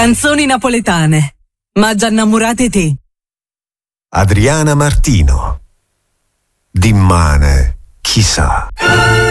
Canzoni napoletane. Ma già innamorate te. Adriana Martino. Dimmane, chissà.